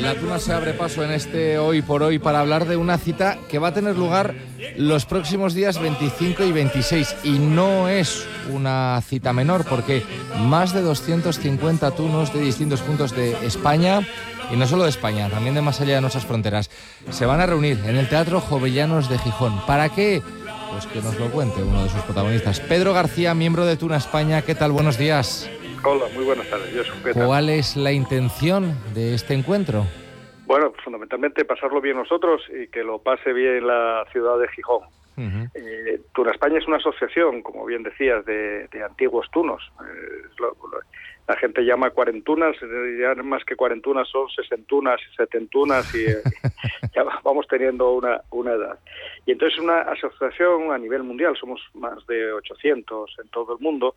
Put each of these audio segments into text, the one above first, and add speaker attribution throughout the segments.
Speaker 1: La Tuna se abre paso en este Hoy por Hoy para hablar de una cita que va a tener lugar los próximos días 25 y 26. Y no es una cita menor porque más de 250 tunos de distintos puntos de España, y no solo de España, también de más allá de nuestras fronteras, se van a reunir en el Teatro Jovellanos de Gijón. ¿Para qué? Pues que nos lo cuente uno de sus protagonistas. Pedro García, miembro de Tuna España. ¿Qué tal? Buenos días.
Speaker 2: Hola, muy buenas tardes.
Speaker 1: ¿Cuál es la intención de este encuentro?
Speaker 2: Bueno, fundamentalmente pasarlo bien nosotros y que lo pase bien la ciudad de Gijón. Tuna España es una asociación, como bien decías, de antiguos tunos. La gente llama cuarentunas, ya más que cuarentunas son sesentunas y setentunas y ya vamos teniendo una edad. Y entonces una asociación a nivel mundial, somos más de 800 en todo el mundo,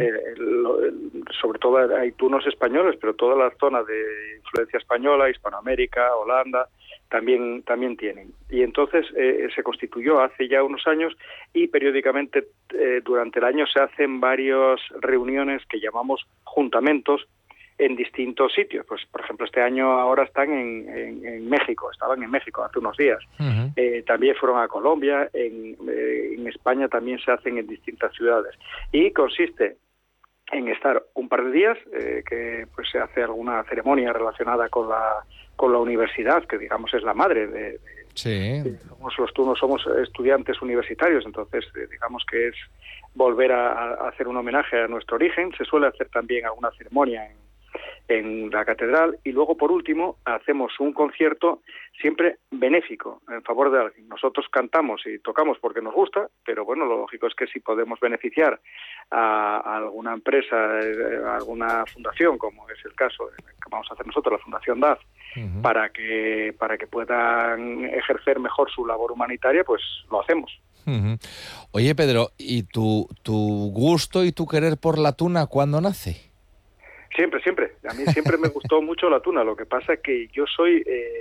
Speaker 2: sobre todo hay tunos españoles, pero toda la zona de influencia española, Hispanoamérica, Holanda, también tienen. Y entonces se constituyó hace ya unos años y periódicamente durante el año se hacen varias reuniones que llamamos juntamentos en distintos sitios. Pues, por ejemplo, este año ahora están en México, estaban en México hace unos días. También fueron a Colombia, en España también se hacen en distintas ciudades. Y consiste en estar un par de días, que pues se hace alguna ceremonia relacionada con la universidad, que digamos es la madre
Speaker 1: Sí.
Speaker 2: Los tunos somos estudiantes universitarios, entonces digamos que es volver a hacer un homenaje a nuestro origen. Se suele hacer también alguna ceremonia en la catedral y luego por último hacemos un concierto siempre benéfico en favor de alguien. Nosotros cantamos y tocamos porque nos gusta, pero bueno, lo lógico es que si podemos beneficiar a alguna empresa, a alguna fundación, como es el caso que vamos a hacer nosotros, la Fundación DAF, para que puedan ejercer mejor su labor humanitaria, pues lo hacemos.
Speaker 1: Oye, Pedro, ¿y tu gusto y tu querer por la tuna cuándo nace?
Speaker 2: Siempre. A mí siempre me gustó mucho la tuna. Lo que pasa es que yo soy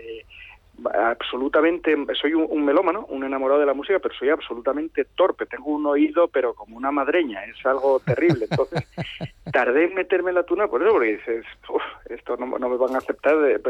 Speaker 2: soy un melómano, un enamorado de la música, pero soy absolutamente torpe. Tengo un oído, pero como una madreña. Es algo terrible. Entonces, tardé en meterme en la tuna por eso, porque dices, esto no me van a aceptar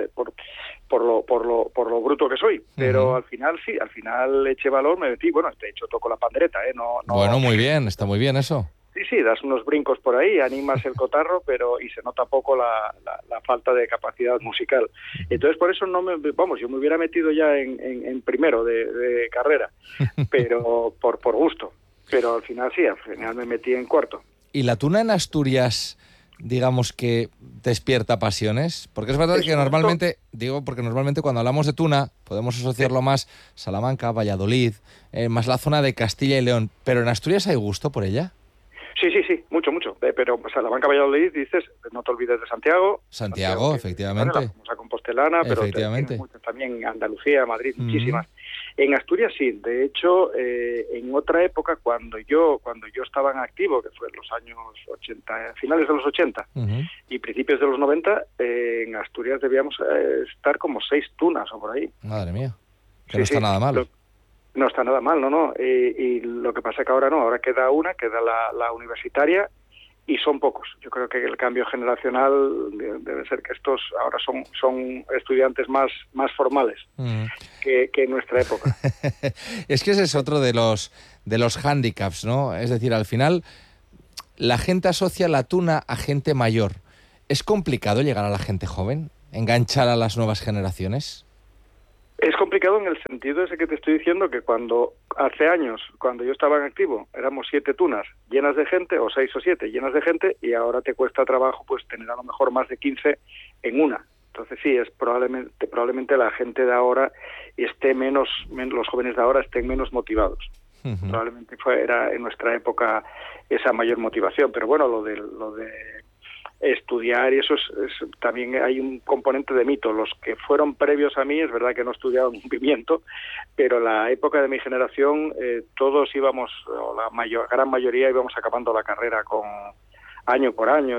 Speaker 2: por lo bruto que soy. Pero al final sí, eché valor, me metí. Bueno, de hecho toco la pandereta, No.
Speaker 1: Bueno, muy bien, está muy bien eso.
Speaker 2: Sí, das unos brincos por ahí, animas el cotarro, y se nota poco la falta de capacidad musical. Entonces, por eso yo me hubiera metido ya en primero de carrera, pero por gusto. Pero al final me metí en cuarto.
Speaker 1: ¿Y la tuna en Asturias, digamos que despierta pasiones? Porque es verdad que normalmente cuando hablamos de tuna podemos asociarlo más Salamanca, Valladolid, más la zona de Castilla y León, pero en Asturias hay gusto por ella.
Speaker 2: Sí, mucho. Pero Salamanca, Valladolid, dices, no te olvides de Santiago.
Speaker 1: Santiago, efectivamente.
Speaker 2: La famosa compostelana, pero también Andalucía, Madrid, muchísimas. En Asturias sí, de hecho, en otra época, cuando yo estaba en activo, que fue en los años 80, finales de los 80 y principios de los 90, en Asturias debíamos estar como 6 tunas o por ahí.
Speaker 1: Madre mía, que no está nada mal.
Speaker 2: No está nada mal, no. Y lo que pasa es que ahora no, ahora queda la universitaria, y son pocos. Yo creo que el cambio generacional debe ser que estos ahora son estudiantes más formales que en nuestra época.
Speaker 1: Es que ese es otro de los hándicaps, ¿no? Es decir, al final la gente asocia la tuna a gente mayor. ¿Es complicado llegar a la gente joven? ¿Enganchar a las nuevas generaciones?
Speaker 2: Es complicado en el sentido ese que te estoy diciendo, que hace años, cuando yo estaba en activo, éramos 7 tunas llenas de gente, o 6 o 7 llenas de gente, y ahora te cuesta trabajo pues tener a lo mejor más de 15 en una. Entonces sí, es probablemente la gente de ahora esté menos, los jóvenes de ahora estén menos motivados. Probablemente era en nuestra época esa mayor motivación, pero bueno, lo de estudiar, y eso es también hay un componente de mito. Los que fueron previos a mí, es verdad que no estudiaban un pimiento, pero la época de mi generación todos íbamos, o la gran mayoría íbamos acabando la carrera con año por año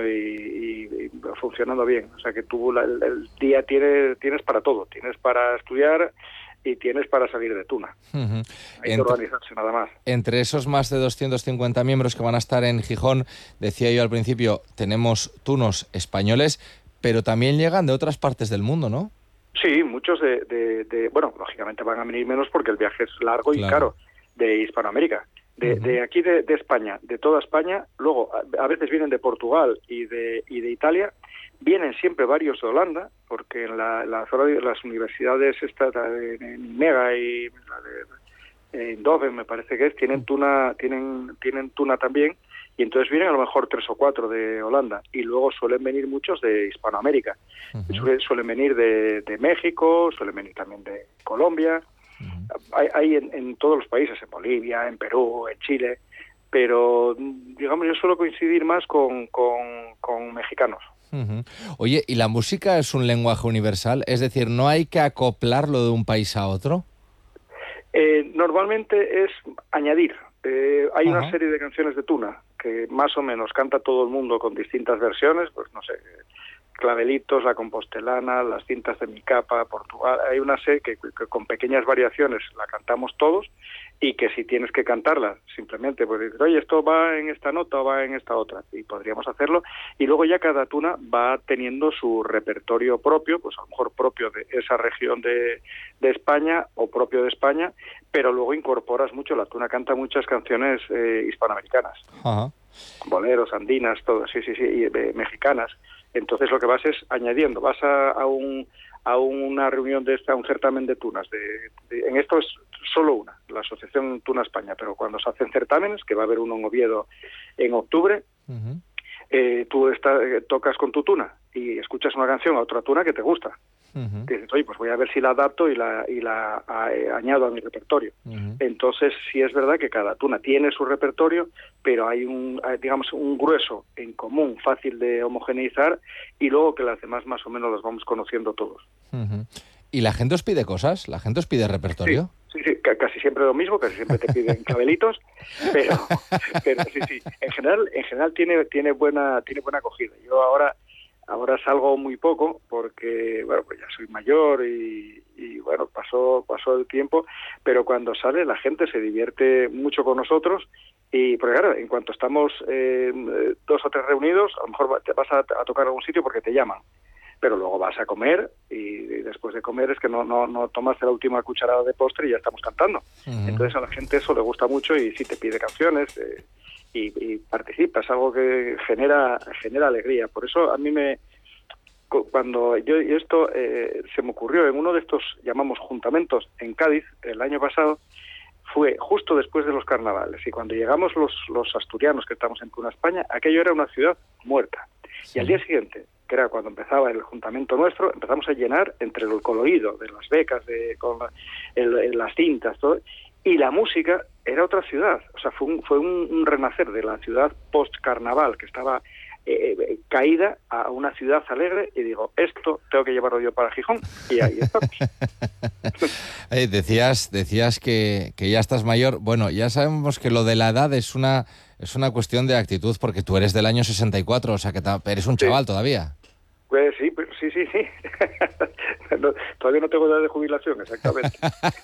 Speaker 2: y funcionando bien. O sea que tú el día tienes para todo, tienes para estudiar y tienes para salir de tuna. Hay que organizarse nada más.
Speaker 1: Entre esos más de 250 miembros que van a estar en Gijón, decía yo al principio, tenemos tunos españoles, pero también llegan de otras partes del mundo, ¿no?
Speaker 2: Sí, muchos bueno, lógicamente van a venir menos porque el viaje es largo y
Speaker 1: Claro.
Speaker 2: caro, de Hispanoamérica. De aquí de España, de toda España, luego a veces vienen de Portugal y de Italia, vienen siempre varios de Holanda, porque en la zona de las universidades en Mega y la de Eindhoven, me parece que es, tienen tuna también, y entonces vienen a lo mejor 3 o 4 de Holanda, y luego suelen venir muchos de Hispanoamérica. Suelen venir de México, suelen venir también de Colombia. Hay en todos los países, en Bolivia, en Perú, en Chile, pero digamos yo suelo coincidir más con mexicanos.
Speaker 1: Oye, ¿y la música es un lenguaje universal? Es decir, ¿no hay que acoplarlo de un país a otro?
Speaker 2: Normalmente es añadir. Hay una serie de canciones de tuna que más o menos canta todo el mundo con distintas versiones, pues no sé, Clavelitos, La Compostelana, Las cintas de mi capa, Portugal. Hay una serie que con pequeñas variaciones la cantamos todos, y que si tienes que cantarla, simplemente pues dices, oye, esto va en esta nota o va en esta otra, y podríamos hacerlo. Y luego ya cada tuna va teniendo su repertorio propio, pues a lo mejor propio de esa región de España o propio de España, pero luego incorporas mucho. La tuna canta muchas canciones hispanoamericanas, boleros, andinas, todo, sí, y mexicanas. Entonces lo que vas es añadiendo, vas a una reunión de a un certamen de tunas. En esto es solo una, la Asociación Tuna España, pero cuando se hacen certámenes, que va a haber uno en Oviedo en octubre, tú tocas con tu tuna y escuchas una canción a otra tuna que te gusta. Dices, oye, pues voy a ver si la adapto y la añado a mi repertorio. Entonces, sí es verdad que cada tuna tiene su repertorio, pero hay digamos, un grueso en común, fácil de homogeneizar, y luego que las demás más o menos las vamos conociendo todos.
Speaker 1: ¿Y la gente os pide cosas? ¿La gente os pide repertorio?
Speaker 2: Sí, casi siempre lo mismo, casi siempre te piden clavelitos, pero sí. En general tiene buena acogida. Yo ahora salgo muy poco porque, bueno, pues ya soy mayor y bueno, pasó el tiempo, pero cuando sale la gente se divierte mucho con nosotros, y porque claro, en cuanto estamos 2 o 3 reunidos, a lo mejor te vas a tocar a algún sitio porque te llaman, pero luego vas a comer y después de comer es que no tomas la última cucharada de postre y ya estamos cantando. Entonces a la gente eso le gusta mucho y sí te pide canciones y participa, es algo que genera alegría. Por eso a mí cuando esto se me ocurrió en uno de estos, llamamos juntamentos, en Cádiz el año pasado, fue justo después de los carnavales, y cuando llegamos los asturianos que estamos en Tuna España, aquello era una ciudad muerta. Sí. Y al día siguiente, que era cuando empezaba el juntamiento nuestro, empezamos a llenar entre el colorido de las becas, con las cintas, todo, y la música era otra ciudad. O sea, fue un renacer de la ciudad post-carnaval, que estaba caída, a una ciudad alegre, y digo, esto tengo que llevarlo yo para Gijón, y ahí estamos.
Speaker 1: Decías que ya estás mayor. Bueno, ya sabemos que lo de la edad es una cuestión de actitud, porque tú eres del año 64, o sea que eres un chaval todavía.
Speaker 2: Pues sí. No, todavía no tengo edad de jubilación, exactamente.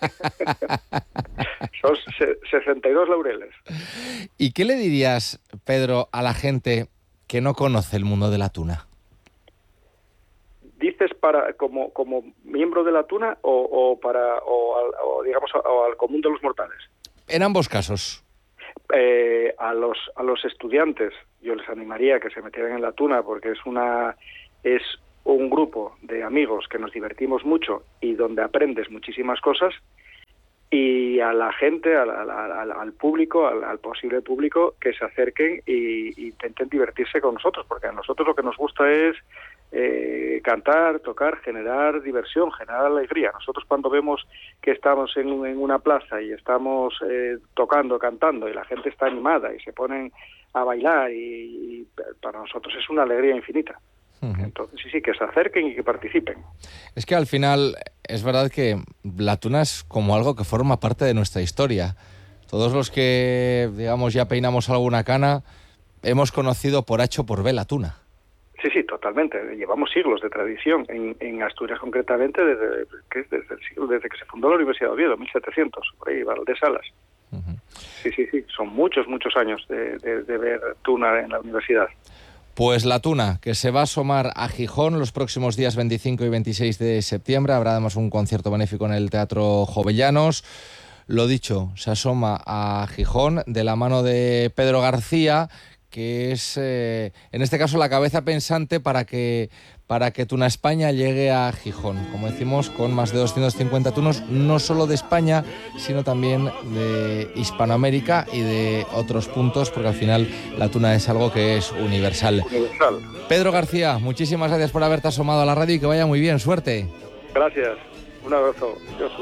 Speaker 2: Son 62 laureles.
Speaker 1: ¿Y qué le dirías, Pedro, a la gente que no conoce el mundo de la tuna?
Speaker 2: ¿Dices como miembro de la tuna o digamos al común de los mortales?
Speaker 1: En ambos casos.
Speaker 2: A los estudiantes yo les animaría que se metieran en la tuna, porque es un grupo de amigos que nos divertimos mucho y donde aprendes muchísimas cosas. Y a la gente, al público, al posible público, que se acerquen e intenten divertirse con nosotros, porque a nosotros lo que nos gusta es cantar, tocar, generar diversión, generar alegría. Nosotros cuando vemos que estamos en una plaza y estamos tocando, cantando, y la gente está animada y se ponen a bailar, y para nosotros es una alegría infinita. Entonces sí, que se acerquen y que participen.
Speaker 1: Es que al final es verdad que la tuna es como algo que forma parte de nuestra historia. Todos los que, digamos, ya peinamos alguna cana, hemos conocido por H o por B la tuna.
Speaker 2: Sí, totalmente. Llevamos siglos de tradición. En Asturias concretamente, desde que se fundó la Universidad de Oviedo, 1700, por ahí, Valdesalas. Sí. Son muchos años de ver tuna en la universidad.
Speaker 1: Pues la tuna, que se va a asomar a Gijón los próximos días 25 y 26 de septiembre. Habrá además un concierto benéfico en el Teatro Jovellanos. Lo dicho, se asoma a Gijón de la mano de Pedro García, que es, en este caso, la cabeza pensante para que Tuna España llegue a Gijón. Como decimos, con más de 250 tunos, no solo de España, sino también de Hispanoamérica y de otros puntos, porque al final la tuna es algo que es universal. Pedro García, muchísimas gracias por haberte asomado a la radio y que vaya muy bien. Suerte.
Speaker 2: Gracias. Un abrazo. Josu.